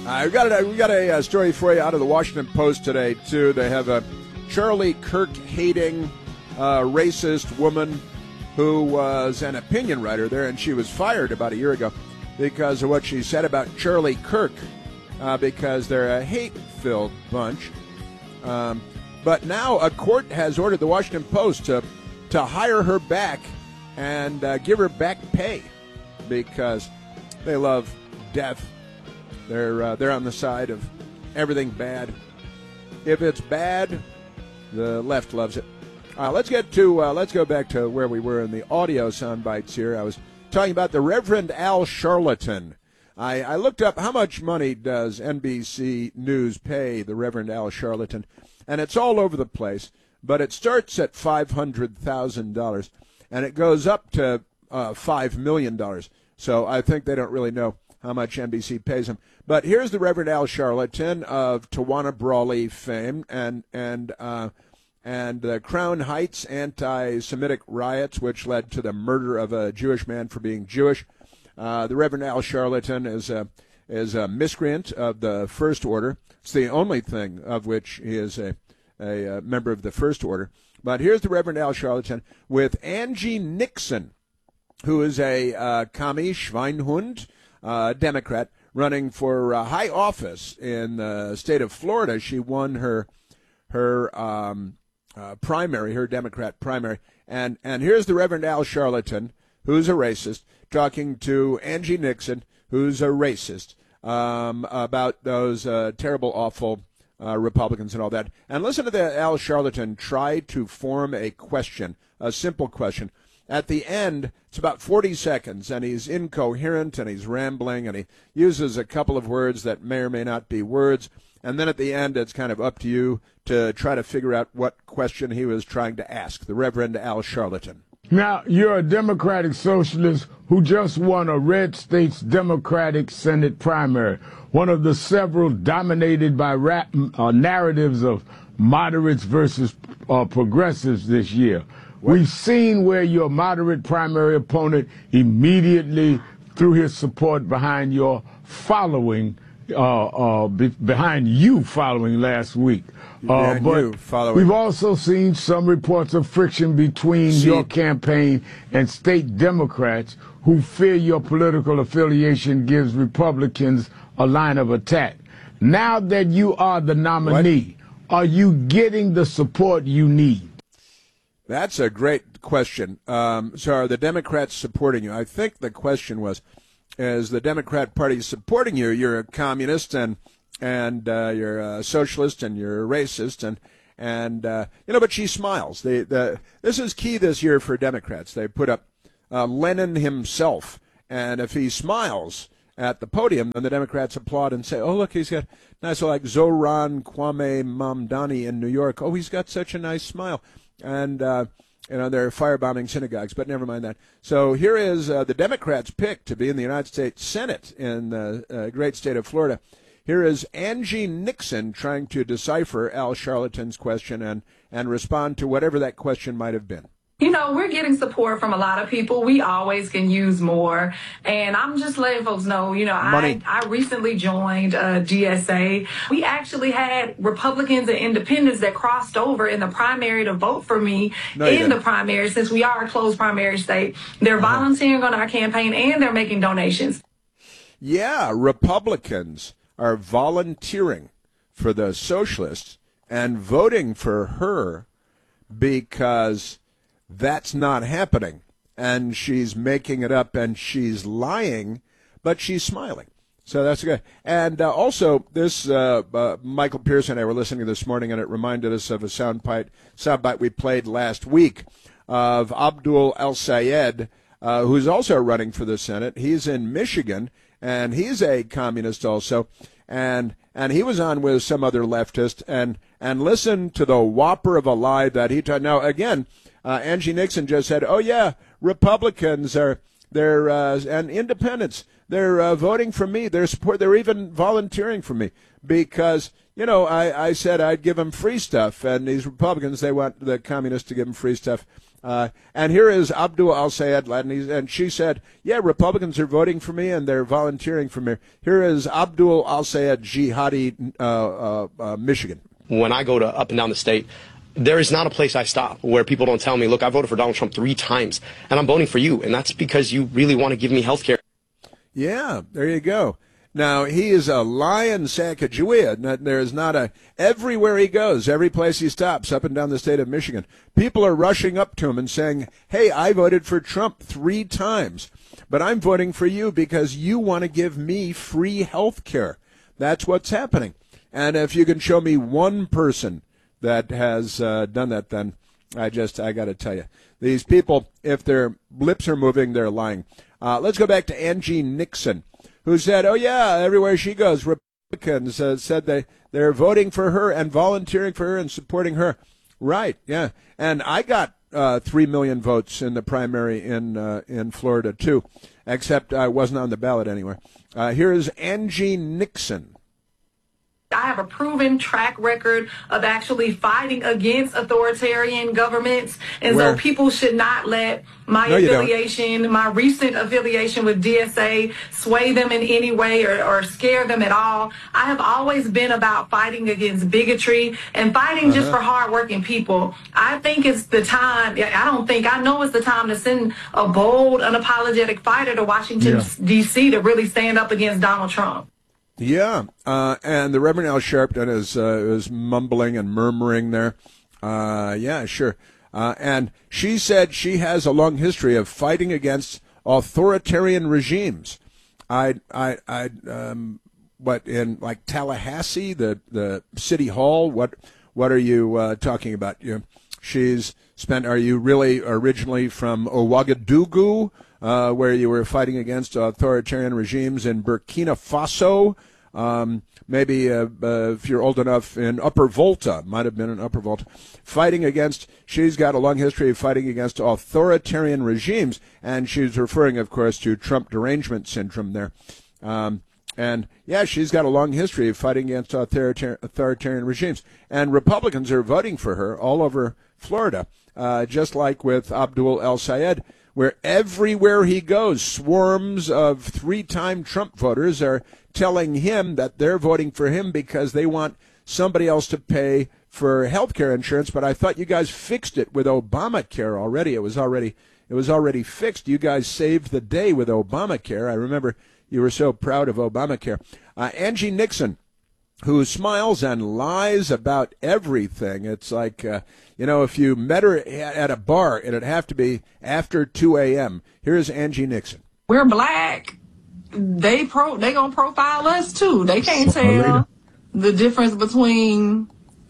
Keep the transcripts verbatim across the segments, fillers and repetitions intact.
Uh, we got a, we got a, uh story for you out of the Washington Post today, too. They have a Charlie Kirk-hating, uh, racist woman who was an opinion writer there, and she was fired about a year ago because of what she said about Charlie Kirk, uh, because they're a hate-filled bunch. Um, but now a court has ordered the Washington Post to, to hire her back and uh, give her back pay because they love death. They're uh, they're on the side of everything bad. If it's bad, the left loves it. Uh, let's get to uh, let's go back to where we were in the audio sound bites here. I was talking about the Reverend Al Sharpton. I, I looked up how much money does N B C News pay the Reverend Al Sharpton, and it's all over the place. But it starts at five hundred thousand dollars, and it goes up to uh, five million dollars. So I think they don't really know how much N B C pays him. But here's the Reverend Al Sharpton of Tawana Brawley fame and and uh, and the Crown Heights anti-Semitic riots, which led to the murder of a Jewish man for being Jewish. Uh, the Reverend Al Sharpton is a is a miscreant of the First Order. It's the only thing of which he is a a, a member of the First Order. But here's the Reverend Al Sharpton with Angie Nixon, who is a uh, commie Schweinhund, uh, Democrat, running for uh, high office in the state of Florida. She won her her um, uh, primary, her Democrat primary. And, and here's the Reverend Al Sharpton, who's a racist, talking to Angie Nixon, who's a racist, um, about those uh, terrible, awful uh, Republicans and all that. And listen to the Al Sharpton try to form a question, a simple question. At the end, it's about forty seconds, and he's incoherent, and he's rambling, and he uses a couple of words that may or may not be words. And then at the end, it's kind of up to you to try to figure out what question he was trying to ask, the Reverend Al Sharpton. Now, you're a Democratic socialist who just won a red state's Democratic Senate primary, one of the several dominated by rap, uh, narratives of moderates versus uh, progressives this year. What? We've seen where your moderate primary opponent immediately threw his support behind your following, uh, uh, be, behind you following last week. Uh, but you following. We've also seen some reports of friction between See. your campaign and state Democrats who fear your political affiliation gives Republicans a line of attack. Now that you are the nominee, what? are you getting the support you need? That's a great question. Um, so are the Democrats supporting you? I think the question was, is the Democrat Party supporting you? You're a communist and and uh, you're a socialist and you're a racist and and uh, you know. But she smiles. They, the, this is key this year for Democrats. They put up uh, Lenin himself, and if he smiles at the podium, then the Democrats applaud and say, "Oh, look, he's got nice like Zohran Kwame Mamdani in New York. Oh, he's got such a nice smile." And, uh, you know, they're firebombing synagogues, but never mind that. So here is uh, the Democrats' pick to be in the United States Senate in the uh, great state of Florida. Here is Angie Nixon trying to decipher Al Sharpton's question and, and respond to whatever that question might have been. You know, we're getting support from a lot of people. We always can use more. And I'm just letting folks know, you know, I, I recently joined uh, D S A. We actually had Republicans and independents that crossed over in the primary to vote for me no, in the primary, since we are a closed primary state. They're uh-huh. volunteering on our campaign and they're making donations. Yeah, Republicans are volunteering for the socialists and voting for her because that's not happening, and she's making it up, and she's lying, but she's smiling. So that's good. And uh, also, this uh, uh, Michael Pierce and I were listening this morning, and it reminded us of a soundbite soundbite we played last week of Abdul El-Sayed, uh, who's also running for the Senate. He's in Michigan, and he's a communist also, and and he was on with some other leftist, and and listen to the whopper of a lie that he told. Now, again, Uh, Angie Nixon just said, "Oh yeah, Republicans are they're uh, and independents they're uh, voting for me. They're support. They're even volunteering for me because you know, I, I said I'd give them free stuff, and these Republicans, they want the communists to give them free stuff. Uh, and here is Abdul al-Sayed, and she said, yeah, Republicans are voting for me, and they're volunteering for me. Here is Abdul al-Sayed Jihadi, uh, uh, uh, Michigan. When I go to up and down the state, there is not a place I stop where people don't tell me, look, I voted for Donald Trump three times, and I'm voting for you, and that's because you really want to give me health care. Yeah, there you go. Now, he is a lion Sacagawea. There is not a, everywhere he goes, every place he stops, up and down the state of Michigan, people are rushing up to him and saying, hey, I voted for Trump three times, but I'm voting for you because you want to give me free health care. That's what's happening. And if you can show me one person that has uh, done that, then I just, I got to tell you, these people, if their lips are moving, they're lying. Uh, let's go back to Angie Nixon, who said, oh, yeah, everywhere she goes, Republicans uh, said they, they're voting for her and volunteering for her and supporting her. Right, yeah. And I got uh, three million votes in the primary in uh, in Florida, too, except I wasn't on the ballot anywhere. Uh, here is Angie Nixon. I have a proven track record of actually fighting against authoritarian governments, and Where? so people should not let my No, affiliation, my recent affiliation with D S A, sway them in any way or, or scare them at all. I have always been about fighting against bigotry and fighting uh-huh. just for hardworking people. I think it's the time, I don't think, I know it's the time to send a bold, unapologetic fighter to Washington, yeah. D C to really stand up against Donald Trump. Yeah, uh, and the Reverend Al Sharpton is uh, is mumbling and murmuring there. Uh, yeah, sure. Uh, and she said she has a long history of fighting against authoritarian regimes. I, I, I, um, what in like Tallahassee, the the city hall? What, what are you uh, talking about? You, she's spent. Are you really originally from Ouagadougou? Uh, where you were fighting against authoritarian regimes in Burkina Faso, um, maybe uh, uh, if you're old enough, in Upper Volta, might have been in Upper Volta, fighting against, she's got a long history of fighting against authoritarian regimes, and she's referring, of course, to Trump derangement syndrome there. Um, and, yeah, she's got a long history of fighting against authoritarian, authoritarian regimes. And Republicans are voting for her all over Florida, uh, just like with Abdul el-Sayed, where everywhere he goes, swarms of three-time Trump voters are telling him that they're voting for him because they want somebody else to pay for health care insurance. But I thought you guys fixed it with Obamacare already. It was already it was already fixed. You guys saved the day with Obamacare. I remember you were so proud of Obamacare. Uh, Angie Nixon, who smiles and lies about everything. It's like, uh, you know, if you met her at a bar, it'd have to be after two a.m. Here's Angie Nixon. We're black. They pro. They gonna profile us too. They can't tell the difference between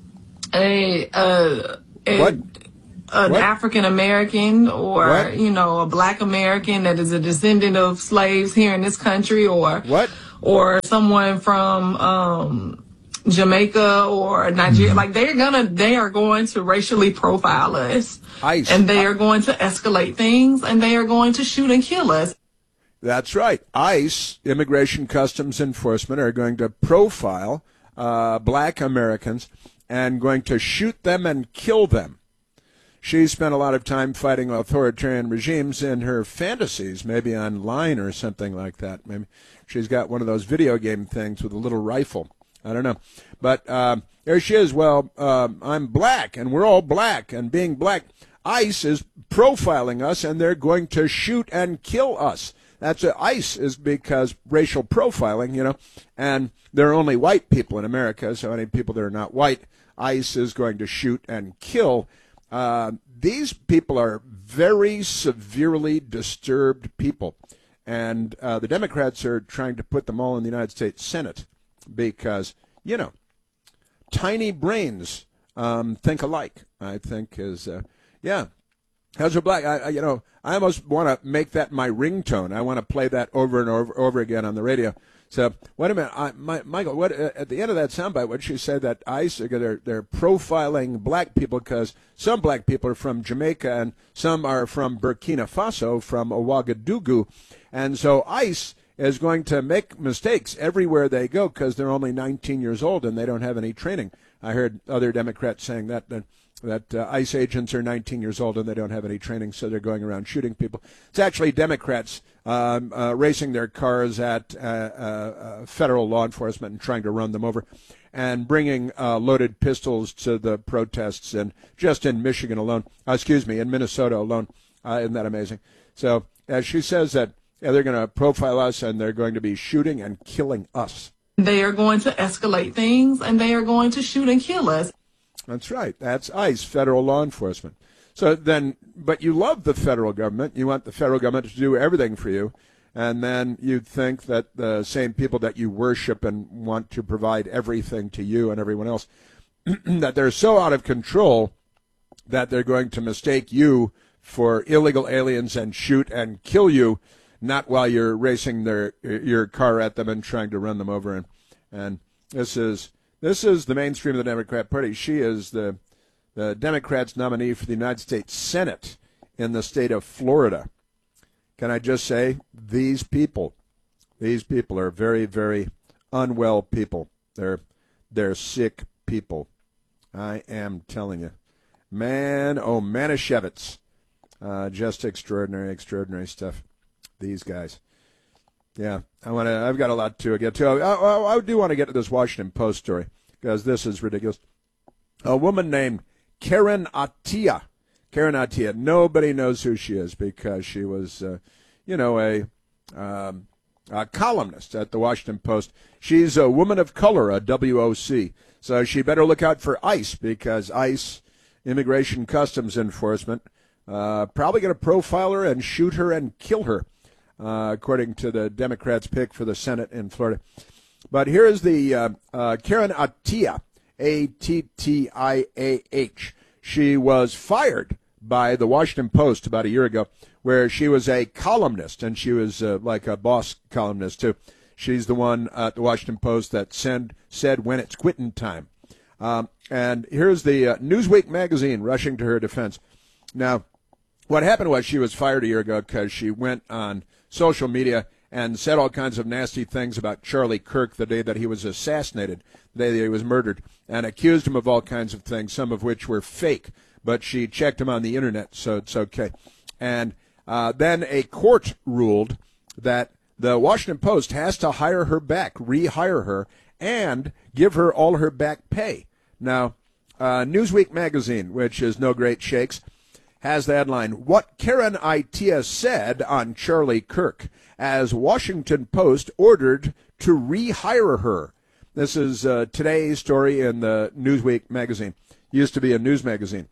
a, a, a what? an what? African American or what? you know a black American that is a descendant of slaves here in this country, or what? Or someone from um, Jamaica or Nigeria. Mm-hmm. Like they're gonna, they are going to racially profile us, ICE. And they are going to escalate things, and they are going to shoot and kill us. That's right. ICE, Immigration Customs Enforcement, are going to profile uh, black Americans and going to shoot them and kill them. She spent a lot of time fighting authoritarian regimes in her fantasies, maybe online or something like that. Maybe she's got one of those video game things with a little rifle. I don't know. But uh, there she is. Well, uh, I'm black, and we're all black. And being black, ICE is profiling us, and they're going to shoot and kill us. That's uh, ICE is because racial profiling, you know, and there are only white people in America, so any people that are not white, ICE is going to shoot and kill. Uh, these people are very severely disturbed people, and uh, the Democrats are trying to put them all in the United States Senate because, you know, tiny brains um, think alike, I think is, uh, yeah. How's your black? I, I, you know, I almost want to make that my ringtone. I want to play that over and over, over again on the radio. So, wait a minute, I, my, Michael. What uh, at the end of that soundbite? What she said that ICE they're they're profiling black people because some black people are from Jamaica and some are from Burkina Faso, from Ouagadougou, and so ICE is going to make mistakes everywhere they go because they're only nineteen years old and they don't have any training. I heard other Democrats saying that, that, that uh, ICE agents are nineteen years old and they don't have any training, so they're going around shooting people. It's actually Democrats um, uh, racing their cars at uh, uh, federal law enforcement and trying to run them over, and bringing uh, loaded pistols to the protests, and just in Michigan alone, uh, excuse me, in Minnesota alone. Uh, isn't that amazing? So as she says that yeah, they're going to profile us and they're going to be shooting and killing us. They are going to escalate things and they are going to shoot and kill us. That's right. That's ICE, federal law enforcement. So then, but you love the federal government. You want the federal government to do everything for you. And then you think that the same people that you worship and want to provide everything to you and everyone else, that they're so out of control that they're going to mistake you for illegal aliens and shoot and kill you, not while you're racing their your car at them and trying to run them over. And and this is this is the mainstream of the Democrat Party. She is the the Democrats' nominee for the United States Senate in the state of Florida. Can I just say, these people, these people are very, very unwell people. They're they're sick people. I am telling you, man, oh Manischewitz, uh, just extraordinary, extraordinary stuff. These guys. Yeah, I want to. I've got a lot to get to. I, I, I do want to get to this Washington Post story because this is ridiculous. A woman named Karen Attiah. Karen Attiah. Nobody knows who she is because she was, uh, you know, a, um, a columnist at the Washington Post. She's a woman of color, a W O C. So she better look out for ICE because ICE, Immigration Customs Enforcement, uh, probably going to profile her and shoot her and kill her. Uh, according to the Democrats' pick for the Senate in Florida. But here is the uh, uh, Karen Attiah, A T T I A H. She was fired by the Washington Post about a year ago, where she was a columnist, and she was uh, like a boss columnist, too. She's the one at the Washington Post that send, said when it's quitting time. Um, and here's the uh, Newsweek magazine rushing to her defense. Now, what happened was she was fired a year ago because she went on social media and said all kinds of nasty things about Charlie Kirk the day that he was assassinated, the day that he was murdered, and accused him of all kinds of things, some of which were fake. But she checked him on the internet, so it's okay. And uh, then a court ruled that the Washington Post has to hire her back, rehire her, and give her all her back pay. Now, uh, Newsweek magazine, which is no great shakes, has the headline, What Karen Attiah Said on Charlie Kirk, as Washington Post ordered to rehire her. This is uh, today's story in the Newsweek magazine. Used to be a news magazine.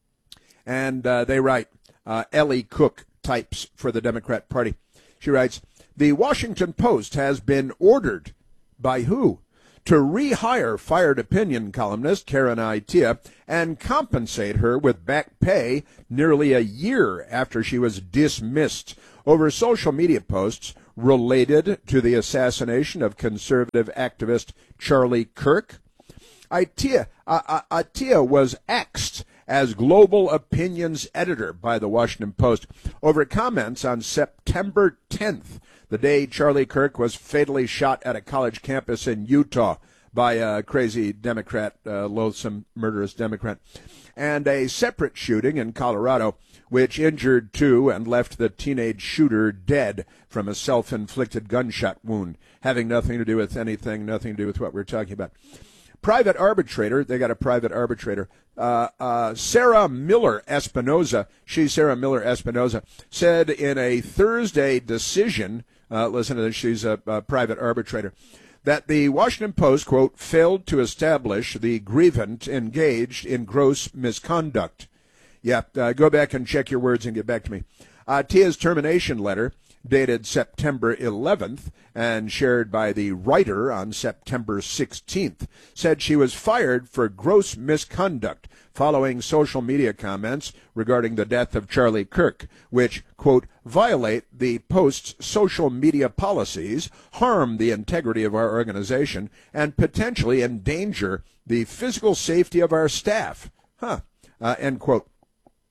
And uh, they write, uh, Ellie Cook types for the Democrat Party. She writes, The Washington Post has been ordered by who? To rehire fired opinion columnist Karen Attiah and compensate her with back pay nearly a year after she was dismissed over social media posts related to the assassination of conservative activist Charlie Kirk. Attiah, uh, Attiah was axed as Global Opinions editor by the Washington Post over comments on September tenth, the day Charlie Kirk was fatally shot at a college campus in Utah by a crazy Democrat, uh, loathsome, murderous Democrat, and a separate shooting in Colorado, which injured two and left the teenage shooter dead from a self-inflicted gunshot wound, having nothing to do with anything, nothing to do with what we're talking about. Private arbitrator, they got a private arbitrator, uh, uh, Sarah Miller Espinoza, she's Sarah Miller Espinoza, said in a Thursday decision, uh, listen to this, she's a, a private arbitrator, that the Washington Post, quote, failed to establish the grievant engaged in gross misconduct. Yeah, uh, go back and check your words and get back to me. Attiah's termination letter, dated September eleventh and shared by the writer on September sixteenth, said she was fired for gross misconduct following social media comments regarding the death of Charlie Kirk, which, quote, violate the Post's social media policies, harm the integrity of our organization, and potentially endanger the physical safety of our staff. Huh, uh, end quote.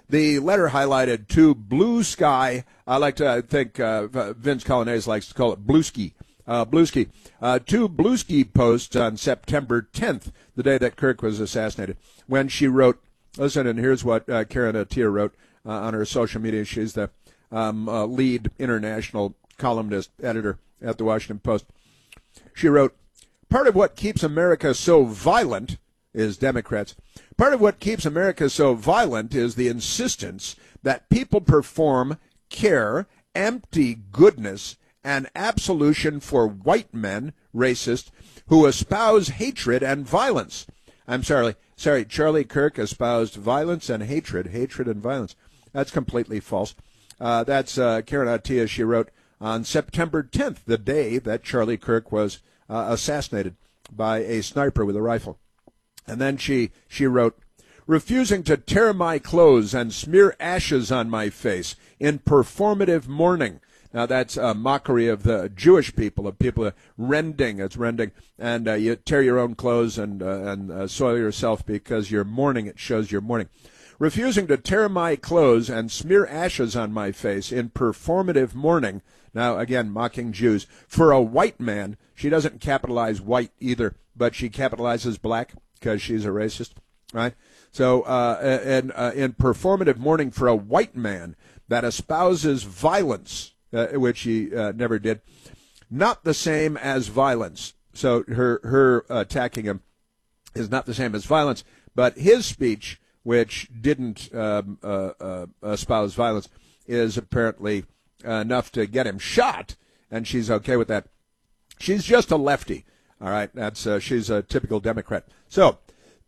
The letter highlighted to blue sky. I like to I think uh, Vince Colonnese likes to call it blueski. Uh, blueski. Uh, two blueski posts on September tenth, the day that Kirk was assassinated, when she wrote, listen, and here's what uh, Karen Attiah wrote uh, on her social media. She's the um, uh, lead international columnist, editor at the Washington Post. She wrote, part of what keeps America so violent is Democrats. Part of what keeps America so violent is the insistence that people perform care, empty goodness, and absolution for white men, racist, who espouse hatred and violence. I'm sorry, sorry, Charlie Kirk espoused violence and hatred, hatred and violence. That's completely false. Uh, that's uh, Karen Attiah, she wrote, on September tenth, the day that Charlie Kirk was uh, assassinated by a sniper with a rifle. And then she, she wrote, refusing to tear my clothes and smear ashes on my face in performative mourning. Now, that's a mockery of the Jewish people, of people rending, it's rending, and uh, you tear your own clothes and, uh, and uh, soil yourself because you're mourning. It shows you're mourning. Refusing to tear my clothes and smear ashes on my face in performative mourning. Now, again, mocking Jews. For a white man, she doesn't capitalize white either, but she capitalizes black because she's a racist, right? So uh, in, uh, in performative mourning for a white man that espouses violence, uh, which he uh, never did, not the same as violence. So her, her attacking him is not the same as violence, but his speech, which didn't um, uh, uh, espouse violence, is apparently uh, enough to get him shot, and she's okay with that. She's just a lefty, all right? That's uh, she's a typical Democrat. So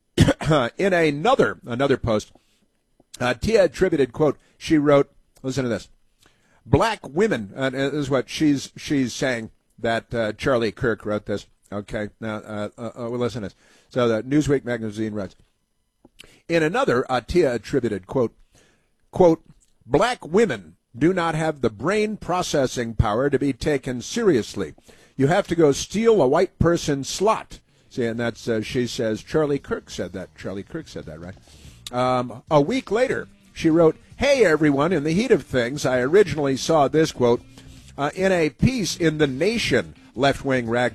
in another another post, uh, Tia attributed, quote, she wrote, listen to this, black women, uh, this is what she's she's saying, that uh, Charlie Kirk wrote this. Okay, now uh, uh, uh, well, listen to this. So the Newsweek magazine writes, in another, Attiah attributed, quote, quote, black women do not have the brain processing power to be taken seriously. You have to go steal a white person's slot. See, and that's, uh, she says, Charlie Kirk said that. Charlie Kirk said that, right? Um, a week later, she wrote, hey, everyone, in the heat of things, I originally saw this, quote, uh, in a piece in The Nation, left-wing rag,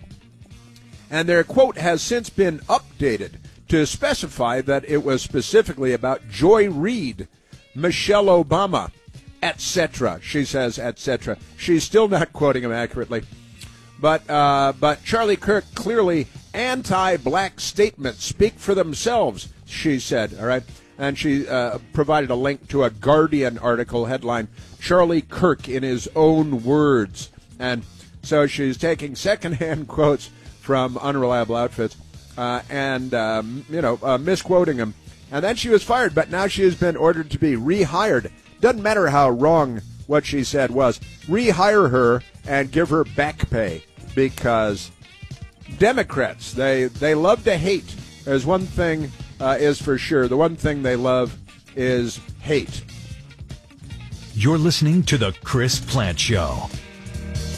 and their quote has since been updated to specify that it was specifically about Joy Reid, Michelle Obama, et cetera. She says, et cetera. She's still not quoting him accurately. But uh, but Charlie Kirk, clearly anti-black statements speak for themselves, she said, all right? And she uh, provided a link to a Guardian article headline, Charlie Kirk in his own words. And so she's taking secondhand quotes from unreliable outfits uh, and, um, you know, uh, misquoting him. And then she was fired, but now she has been ordered to be rehired. Doesn't matter how wrong what she said was. Rehire her and give her back pay, because Democrats, they, they love to hate. There's one thing uh, is for sure. The one thing they love is hate. You're listening to The Chris Plante Show.